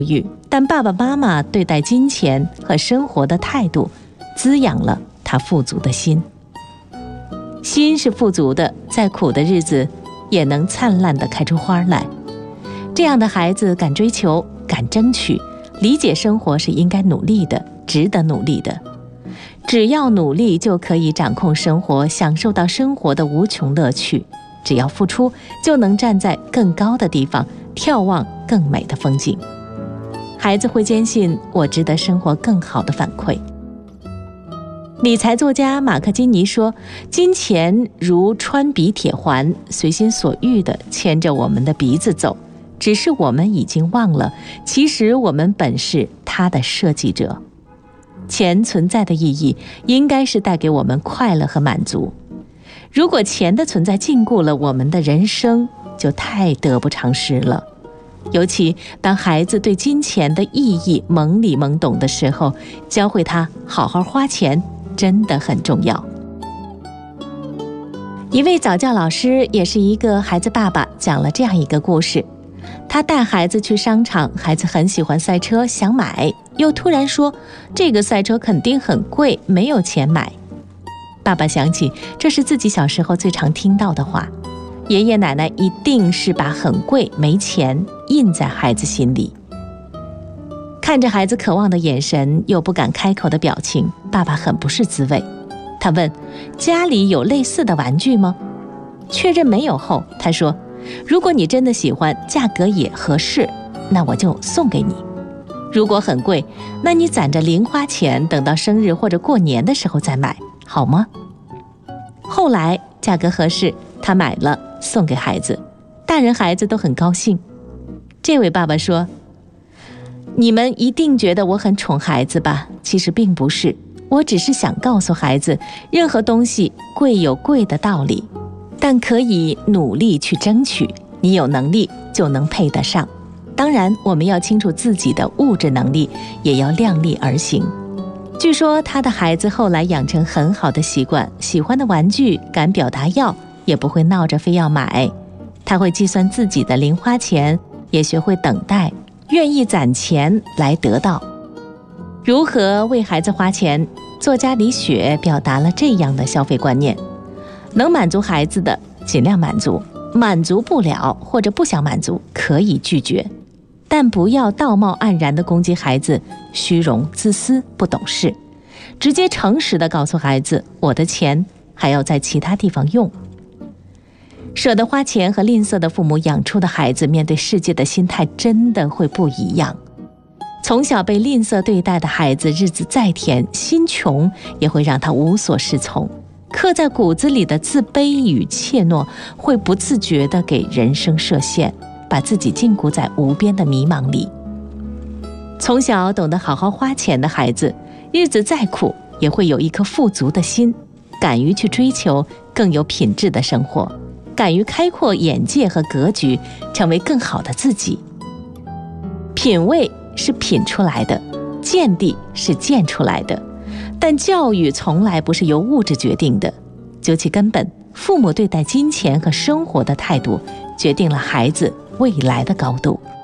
但爸爸妈妈对待金钱和生活的态度，滋养了他富足的心。心是富足的，在苦的日子也能灿烂地开出花来。这样的孩子敢追求，敢争取，理解生活是应该努力的，值得努力的。只要努力，就可以掌控生活，享受到生活的无穷乐趣。只要付出，就能站在更高的地方，眺望更美的风景。孩子会坚信，我值得生活更好的反馈。理财作家马克金尼说，金钱如穿鼻铁环，随心所欲地牵着我们的鼻子走，只是我们已经忘了，其实我们本是它的设计者。钱存在的意义应该是带给我们快乐和满足。如果钱的存在禁锢了我们的人生，就太得不偿失了。尤其当孩子对金钱的意义懵里懵懂的时候，教会他好好花钱真的很重要。一位早教老师，也是一个孩子爸爸，讲了这样一个故事。他带孩子去商场，孩子很喜欢赛车，想买，又突然说这个赛车肯定很贵，没有钱买。爸爸想起这是自己小时候最常听到的话，爷爷奶奶一定是把很贵没钱印在孩子心里。看着孩子渴望的眼神又不敢开口的表情，爸爸很不是滋味。他问，家里有类似的玩具吗？确认没有后，他说，如果你真的喜欢，价格也合适，那我就送给你。如果很贵，那你攒着零花钱，等到生日或者过年的时候再买，好吗？后来价格合适，他买了送给孩子，大人孩子都很高兴。这位爸爸说，你们一定觉得我很宠孩子吧？其实并不是，我只是想告诉孩子，任何东西贵有贵的道理，但可以努力去争取，你有能力就能配得上。当然，我们要清楚自己的物质能力，也要量力而行。据说他的孩子后来养成很好的习惯，喜欢的玩具敢表达要，也不会闹着非要买。他会计算自己的零花钱，也学会等待，愿意攒钱来得到。如何为孩子花钱？作家李雪表达了这样的消费观念：能满足孩子的尽量满足，满足不了或者不想满足可以拒绝，但不要道貌岸然地攻击孩子虚荣、自私、不懂事，直接诚实地告诉孩子，我的钱还要在其他地方用。舍得花钱和吝啬的父母养出的孩子，面对世界的心态真的会不一样。从小被吝啬对待的孩子，日子再甜，心穷也会让他无所适从。刻在骨子里的自卑与怯懦，会不自觉地给人生设限，把自己禁锢在无边的迷茫里。从小懂得好好花钱的孩子，日子再苦也会有一颗富足的心，敢于去追求更有品质的生活，敢于开阔眼界和格局，成为更好的自己。品味是品出来的，见地是见出来的，但教育从来不是由物质决定的。究其根本，父母对待金钱和生活的态度，决定了孩子未来的高度。